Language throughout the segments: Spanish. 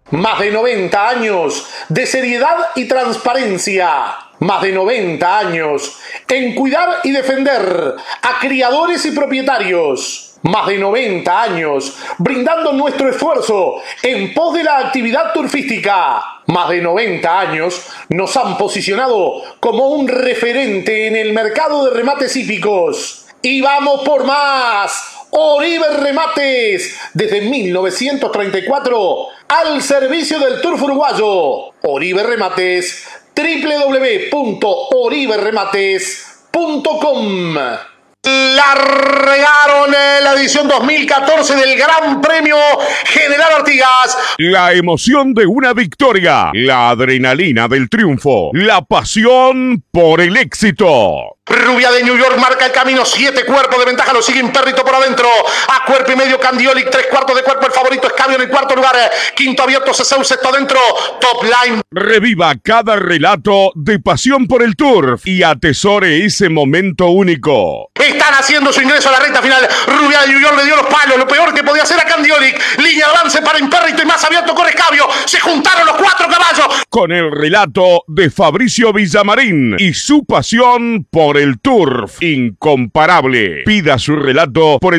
Más de 90 años de seriedad y transparencia. Más de 90 años en cuidar y defender a criadores y propietarios. Más de 90 años brindando nuestro esfuerzo en pos de la actividad turfística. Más de 90 años nos han posicionado como un referente en el mercado de remates hípicos. Y vamos por más. Oribe Remates, desde 1934, al servicio del turf uruguayo. Oribe Remates, www.oriberemates.com. Largaron la edición 2014 del Gran Premio General Artigas. La emoción de una victoria, la adrenalina del triunfo, la pasión por el éxito. Rubia de New York marca el camino, 7 cuerpos de ventaja, lo sigue Imperrito por adentro, a cuerpo y medio Candiolic, 3/4 de cuerpo el favorito Escabio en el cuarto lugar, quinto abierto Ceseu, sexto adentro, Top Line. Reviva cada relato de pasión por el turf y atesore ese momento único. Están haciendo su ingreso a la recta final. Rubia de New York le dio los palos, lo peor que podía hacer a Candiolic. Línea de avance para Imperrito y más abierto con Escabio. Se juntaron los 4 caballos. Con el relato de Fabricio Villamarín y su pasión por el turf incomparable. Pida su relato por el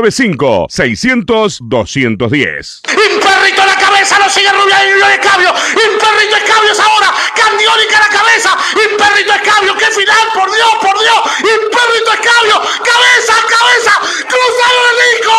095-600-210. Imperrito a la cabeza, lo sigue Rubia de New York, Escabio. Imperrito Escabio es ahora. Candiolic a la cabeza. Imperrito Escabio, qué final, por Dios, por Dios. Imperrito Escabio, cabeza, cabeza. Cruzaron el disco.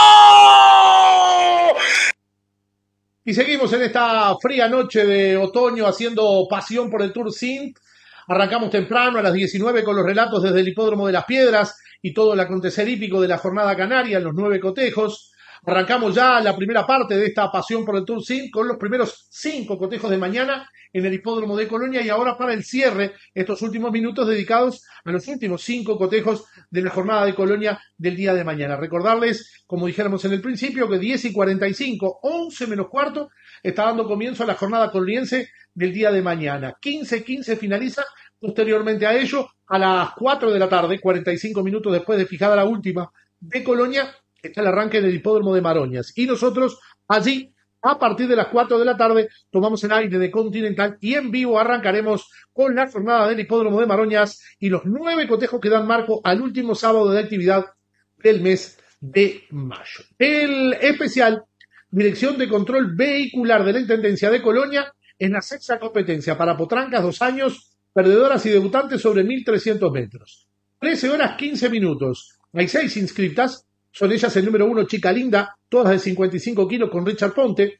Y seguimos en esta fría noche de otoño haciendo pasión por el Tour Sint. Arrancamos temprano a las 19 con los relatos desde el Hipódromo de las Piedras y todo el acontecer hípico de la jornada canaria en los 9 cotejos. Arrancamos ya la primera parte de esta pasión por el Tour Sint con los primeros 5 cotejos de mañana en el Hipódromo de Colonia y ahora para el cierre, estos últimos minutos dedicados a los últimos 5 cotejos de la jornada de Colonia del día de mañana. Recordarles, como dijéramos en el principio, que 10:45, 11 menos cuarto, está dando comienzo a la jornada coloniense del día de mañana. 15:15 finaliza. Posteriormente a ello, a las 4 de la tarde, 45 minutos después de fijada la última de Colonia, está el arranque del Hipódromo de Maroñas. Y nosotros allí, a partir de las 4 de la tarde, tomamos el aire de Continental y en vivo arrancaremos con la jornada del Hipódromo de Maroñas y los 9 cotejos que dan marco al último sábado de actividad del mes de mayo. El especial Dirección de Control Vehicular de la Intendencia de Colonia en la sexta competencia para potrancas 2 años, perdedoras y debutantes sobre 1.300 metros. 13 horas 15 minutos. Hay 6 inscriptas. Son ellas el número 1, Chica Linda, todas de 55 kilos con Richard Ponte.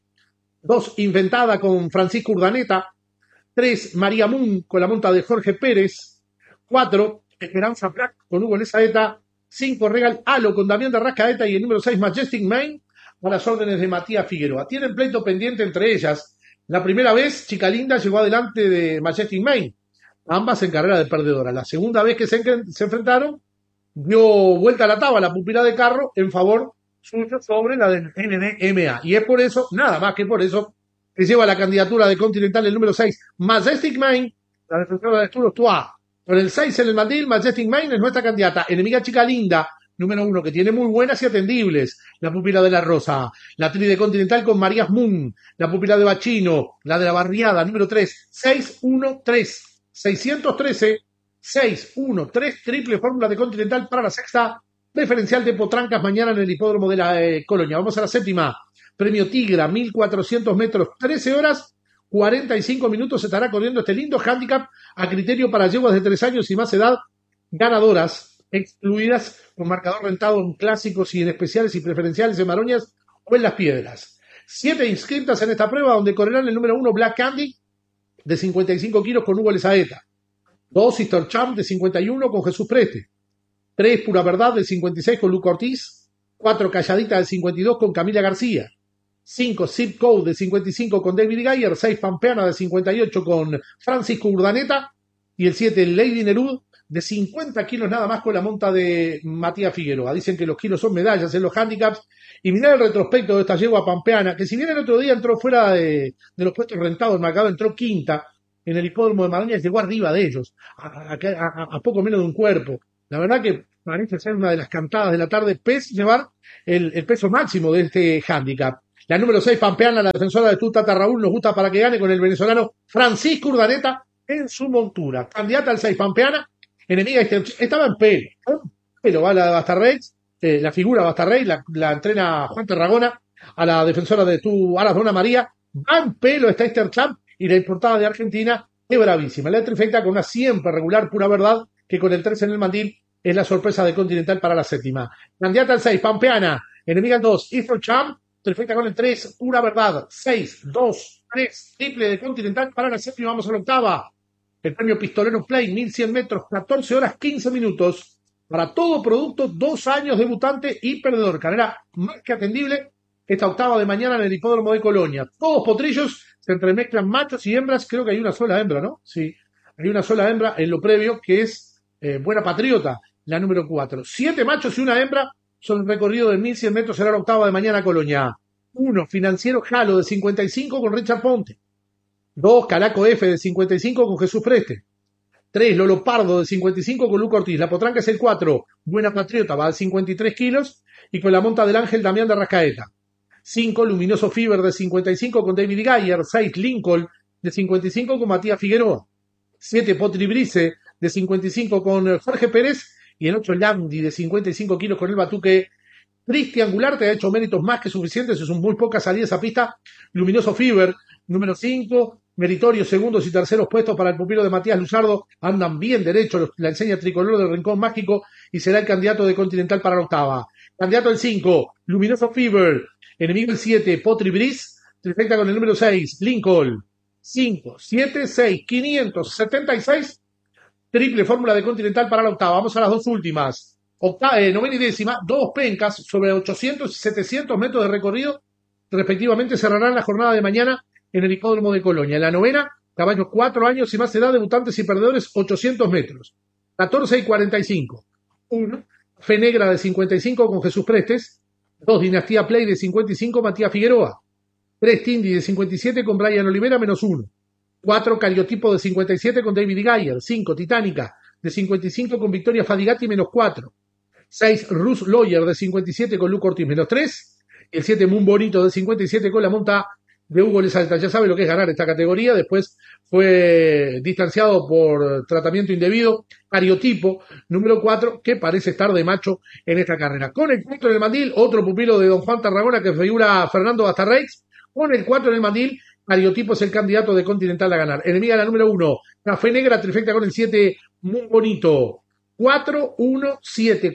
2, Inventada con Francisco Urdaneta. 3, María Moon con la monta de Jorge Pérez. 4, Esperanza Black con Hugo Lezaeta. 5, Regal Halo con Damián de Rascaeta. Y el número 6, Majestic Main a las órdenes de Matías Figueroa. Tienen pleito pendiente entre ellas. La primera vez, Chica Linda llegó adelante de Majestic Main, ambas en carrera de perdedora. La segunda vez que se enfrentaron, dio vuelta a la tabla, la pupila de carro, en favor suyo sobre la del NDMA. Y es por eso, nada más que por eso, que lleva la candidatura de Continental el número 6, Majestic Main, la defensora de Tour Trois. Con el 6 en el mandil, Majestic Main es nuestra candidata. Enemiga Chica Linda, número 1, que tiene muy buenas y atendibles. La pupila de la Rosa. La tri de Continental con Marías Moon. La pupila de Bachino. La de la Barriada, número 3. 613. 613. 613. Triple fórmula de Continental para la sexta. Preferencial de potrancas mañana en el Hipódromo de la Colonia. Vamos a la séptima. Premio Tigra, 1.400 metros. 13 horas, 45 minutos. Se estará corriendo este lindo handicap a criterio para yeguas de 3 años y más edad. Ganadoras excluidas con marcador rentado en clásicos y en especiales y preferenciales en Maroñas o en Las Piedras. 7 inscritas en esta prueba donde correrán el número 1 Black Candy de 55 kilos con Hugo Lezaeta. 2 Sister Champ de 51 con Jesús Preste. 3 Pura Verdad de 56 con Luca Ortiz. 4 Calladita de 52 con Camila García. 5 Zip Code de 55 con David Geyer. 6 Pampeana de 58 con Francisco Urdaneta. Y el 7 Lady Nerud de 50 kilos nada más con la monta de Matías Figueroa. Dicen que los kilos son medallas en los handicaps. Y mirá el retrospecto de esta yegua pampeana, que si bien el otro día entró fuera de los puestos rentados, el marcado entró quinta en el Hipódromo de Maroñas, llegó arriba de ellos, a poco menos de un cuerpo. La verdad que parece ser una de las cantadas de la tarde, pese llevar el peso máximo de este handicap. La número 6, Pampeana, la defensora de Tata Raúl, nos gusta para que gane con el venezolano Francisco Urdaneta en su montura. Candidata al 6, Pampeana, enemiga estaba en pelo. Pero va la de Bastarrex, la figura Bastarrex, la entrena Juan Tarragona, a la defensora de Aras Dona María. Va en pelo está Esther Champ y la importada de Argentina es bravísima. La trifecta con una siempre regular pura verdad que con el 3 en el mandil es la sorpresa de Continental para la séptima. Candidata al 6, Pampeana, enemiga al 2, Esther Champ. Trifecta con el 3, pura verdad. 6, 2, 3, triple de Continental para la séptima. Vamos a la octava. El premio Pistolero Play, 1100 metros, 14 horas, 15 minutos. Para todo producto, 2 años debutante y perdedor. Carrera más que atendible. Esta octava de mañana en el hipódromo de Colonia. Todos potrillos, se entremezclan machos y hembras. Creo que hay una sola hembra, ¿no? Sí, hay una sola hembra en lo previo que es Buena Patriota, la número 4. 7 machos y una hembra. Son el recorrido de 1100 metros, será la octava de mañana Colonia. 1, Financiero Jalo de 55 con Richard Ponte. 2, Calaco F de 55 con Jesús Preste. 3, Lolo Pardo de 55 con Luca Ortiz. La potranca es el 4, Buena Patriota, va a 53 kilos y con la monta del Ángel Damián de Rascaeta. 5, Luminoso Fever de 55 con David Gayer. 6, Lincoln de 55 con Matías Figueroa. 7, Potri Brice de 55 con Jorge Pérez. Y el 8, Landi de 55 kilos con el Batuque. Cristian Gularte ha hecho méritos más que suficientes, es un muy poca salida esa pista. Luminoso Fever, número 5, meritorio segundos y terceros puestos para el pupilo de Matías Luzardo, andan bien derechos, la enseña tricolor del Rincón Mágico y será el candidato de Continental para la octava. Candidato el 5, Luminoso Fever, enemigo el 7, Potri Brice, trifecta con el número 6, Lincoln, 5, 7, 6, 576, triple fórmula de Continental para la octava. Vamos a las dos últimas. Novena y décima, 2 pencas sobre 800 y 700 metros de recorrido, respectivamente cerrarán la jornada de mañana en el hipódromo de Colonia. En la novena, caballos 4 años y más edad, debutantes y perdedores, 800 metros. 14 y 45. 1, Fe Negra de 55 con Jesús Prestes. 2, Dinastía Play de 55, Matías Figueroa. 3, Tindy de 57 con Brian Olivera, -1. 4, Cariotipo de 57 con David Gayer. 5, Titánica de 55 con Victoria Fadigati, -4. 6, Rus Lawyer de 57 con Luke Ortiz, -3. Y el 7, Moon Bonito de 57 con la monta de Hugo Lesalta. Ya sabe lo que es ganar esta categoría. Después fue distanciado por tratamiento indebido. Cariotipo, número 4, que parece estar de macho en esta carrera. Con el 4 en el mandil, otro pupilo de don Juan Tarragona que figura Fernando Bastarrex. Con el 4 en el mandil, Cariotipo es el candidato de Continental a ganar. Enemiga la número 1, Café Negra, trifecta con el 7, Moon Bonito. 4, 1, 7,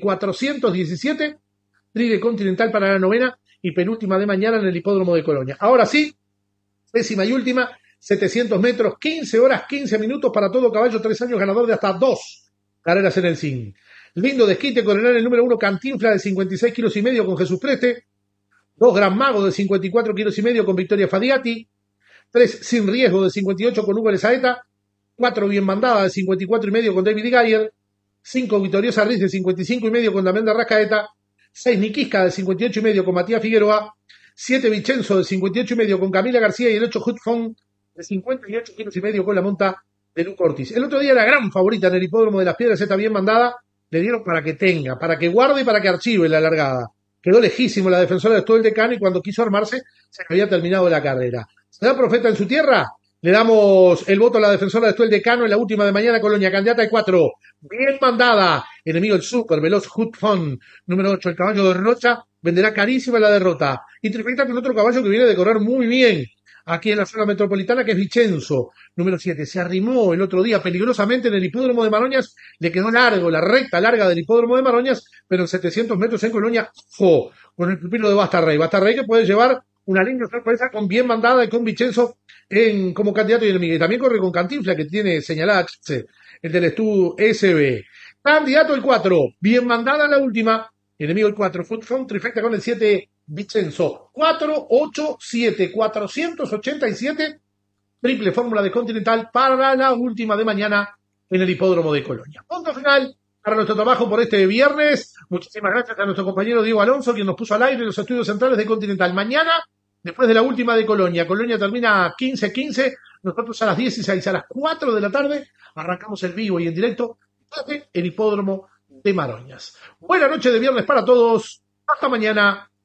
417, Tride Continental para la novena y penúltima de mañana en el hipódromo de Colonia. Ahora sí, décima y última, 700 metros, 15 horas, 15 minutos para todo caballo, 3 años, ganador de hasta 2 carreras en el CIN. Lindo desquite con el número 1, Cantinfla de 56 kilos y medio con Jesús Preste. 2, Gran Mago de 54 kilos y medio con Victoria Fadiati. 3, Sin Riesgo de 58 con Hugo Lesaeta. 4, Bien Mandada de 54 y medio con David Gayer. 5, Victoriosa Riz de 55 y medio con Damián de Rascaeta. 6, Niquisca de 58 y medio con Matías Figueroa. 7, Vicenzo de 58 y medio con Camila García. Y el 8, Hutfon de 58 kilos y medio con la monta de Luke Ortiz. El otro día la gran favorita en el hipódromo de las Piedras, esta Bien Mandada, le dieron para que tenga, para que guarde y para que archive la largada. Quedó lejísimo la defensora de todo el decano y cuando quiso armarse se había terminado la carrera. ¿Se da profeta en su tierra? Le damos el voto a la defensora de el decano en la última de mañana, Colonia, candidata de 4. Bien Mandada, enemigo el super veloz Hutfon, número 8, el caballo de Rocha, venderá carísima la derrota. Y trifecta con otro caballo que viene de correr muy bien aquí en la zona metropolitana, que es Vicenzo, número 7. Se arrimó el otro día peligrosamente en el hipódromo de Maroñas, le quedó largo, la recta larga del hipódromo de Maroñas, pero en 700 metros en Colonia, con el pupilo de Bastarrey. Bastarrey que puede llevar una linda sorpresa con Bien Mandada y con Vicenzo como candidato y enemigo. Y también corre con Cantinfla, que tiene señalada el del estudio SB. Candidato el 4, Bien Mandada la última, enemigo el 4, Footfon, trifecta con el 7, Vicenzo. 4, 8, 7, 487, triple fórmula de Continental para la última de mañana en el hipódromo de Colonia. Punto final para nuestro trabajo por este viernes. Muchísimas gracias a nuestro compañero Diego Alonso, quien nos puso al aire en los estudios centrales de Continental. Mañana, después de la última de Colonia, Colonia termina 15:15, nosotros a las 16, a las 4 de la tarde, arrancamos el vivo y en directo desde el hipódromo de Maroñas. Buena noche de viernes para todos. Hasta mañana.